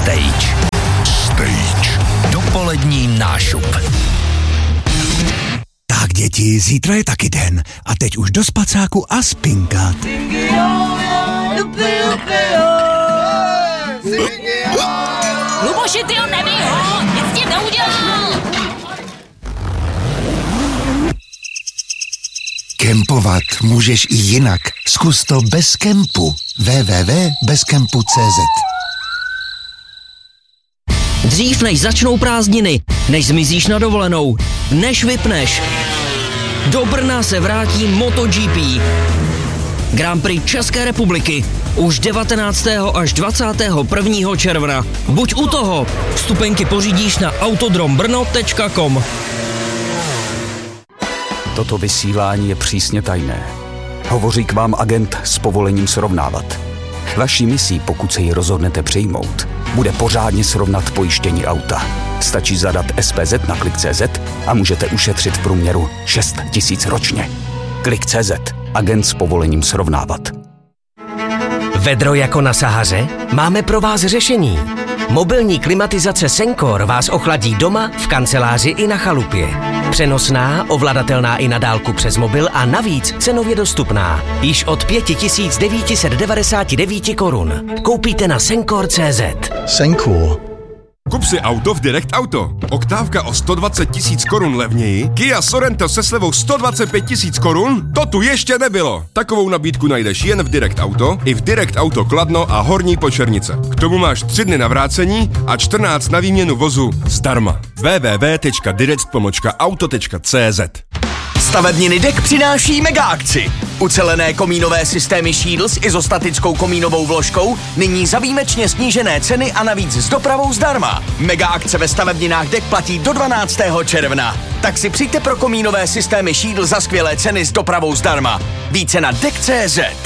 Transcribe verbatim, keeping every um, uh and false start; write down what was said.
Stage. Stage. Dopolední nášup. Tak děti, zítra je taky den. A teď už do spacáku a spinkat. Luboši, ty ho nebij ho! Nic tím neudělal! Kempovat můžeš i jinak. Zkus to bez kempu. w w w tečka bez kempu tečka c z. Dřív než začnou prázdniny, než zmizíš na dovolenou, než vypneš. Do Brna se vrátí MotoGP. Grand Prix České republiky už devatenáctého až dvacátého prvního června. Buď u toho. Vstupenky pořídíš na autodrombrno tečka com. Toto vysílání je přísně tajné. Hovoří k vám agent s povolením srovnávat. Vaší misí, pokud se ji rozhodnete přijmout, bude pořádně srovnat pojištění auta. Stačí zadat S P Z na klik tečka cé zet a můžete ušetřit v průměru šest tisíc ročně. klik tečka cé zet. Agent s povolením srovnávat. Vedro jako na Sahaře? Máme pro vás řešení. Mobilní klimatizace Sencor vás ochladí doma, v kanceláři i na chalupě. Přenosná, ovladatelná i na dálku přes mobil a navíc cenově dostupná. Již od pět tisíc devět set devadesát devět korun. Koupíte na Sencor tečka cé zet. Sencor. Kup si auto v Direct Auto. Oktávka o sto dvacet tisíc korun levněji, Kia Sorento se slevou sto dvacet pět tisíc korun? To tu ještě nebylo. Takovou nabídku najdeš jen v Direct Auto, i v Direct Auto Kladno a Horní Počernice. K tomu máš tři dny na vrácení a čtrnáct na výměnu vozu zdarma. w w w tečka direct pomlčka auto tečka cé zet. Stavebniny D E K přináší mega akci. Ucelené komínové systémy Shield s izostatickou komínovou vložkou nyní za výjimečně snížené ceny a navíc s dopravou zdarma. Mega akce ve stavebninách D E K platí do dvanáctého června. Tak si přijďte pro komínové systémy Shield za skvělé ceny s dopravou zdarma. Více na D E K tečka cé zet.